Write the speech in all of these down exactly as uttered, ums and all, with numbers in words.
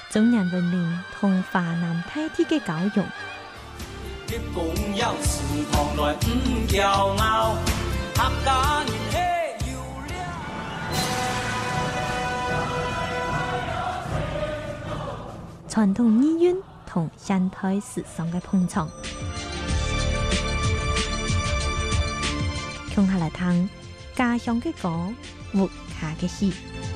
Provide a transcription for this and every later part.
中人文明同華南大地嘅交融。 共有時堂來唔驕傲，客家人氣要了。 傳統意願同現代時尚嘅碰撞，共下來聽家鄉嘅歌，活下嘅戲。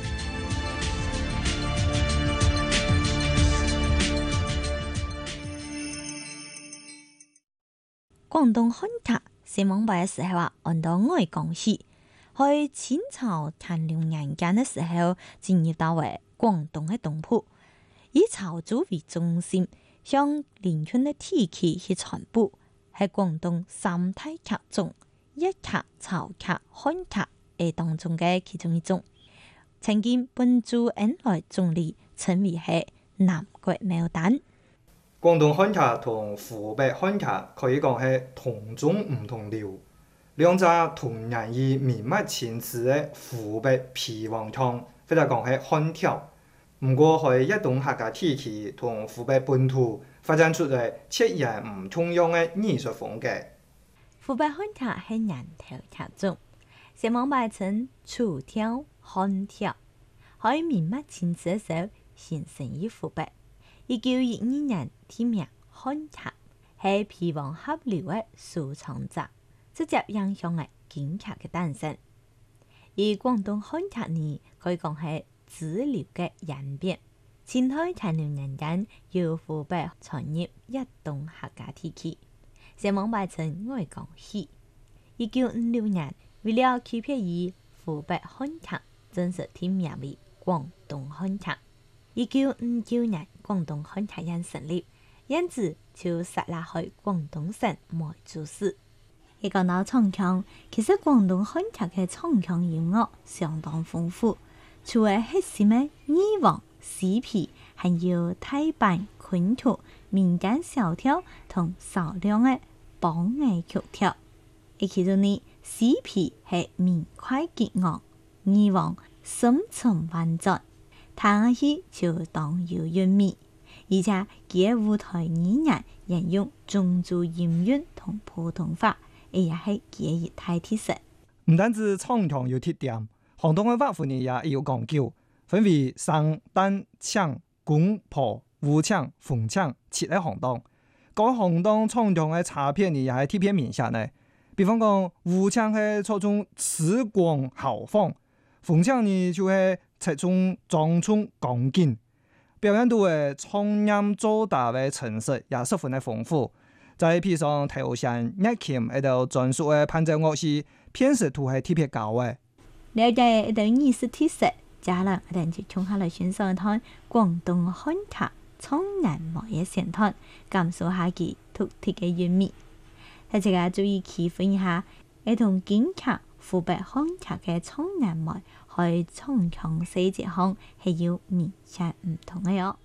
廣東漢劇是蒙拜嘅時候啊，按到外講戲。喺清朝乾隆年間嘅時候，進入到為廣東嘅東鋪，以潮州為中心，向連春嘅地區去傳播。喺廣東三大劇種，粵劇、潮劇、漢劇係當中嘅其中一種。曾經本駐恩來總理稱為係南國牡丹。 廣東漢劇同湖北漢劇可以講係同種唔同調，兩者同樣以明末前次嘅湖北皮黃腔，或者講係漢跳。唔過喺一棟客家地區同湖北本土發展出嚟截然唔同樣嘅藝術風格。 湖北漢劇係人頭劇種，先蒙拜稱楚跳、漢跳，喺明末前次嘅時候形成於湖北。一九一二年添名漢劇，係皮黃合流嘅收藏者，直接影響嘅京劇嘅誕生。而廣東漢劇呢，可以講係支流嘅演變。清代乾隆年間，由湖北傳入一棟客家地區，先蒙拜稱外港戲。一九五六年，為了區別於湖北漢劇，正式添名為廣東漢劇。一九五九年，廣東漢劇院成立，因此就設立喺廣東省梅州市。一講到唱腔，其實廣東漢劇嘅唱腔音樂相當豐富，除咗核心嘅二黃、四皮，還有大板、昆曲、民間小調同少量嘅梆藝曲調。而其中呢，四皮係明快激昂，二黃深沉婉轉。睇起就當有韻味，而且佢舞台語言沿用種族音韻同普通話，亦係佢一大特色。 唔單止唱腔有特點，廣東嘅話府呢也有講究，分為生、旦、腔、公、婆、武腔、鳳腔七個行當。各行當唱腔嘅差別呢也係特別明顯嘅。比方講，武腔係注重詞廣豪放，鳳腔呢就係側重莊重剛勁，表現到嘅唱音做大嘅層次也十分嘅豐富。再譬如上頭弦、樂琴喺度專屬嘅伴奏樂器，辨識度係特別高嘅。 了解一道藝術特色，加上我哋就從下嚟欣賞一趟廣東漢劇唱人模嘅線段，感受下其獨特嘅韻味。大家注意區分一下，係同京劇、湖北漢劇嘅唱人模喺唱腔細節上係有明顯唔同嘅喲。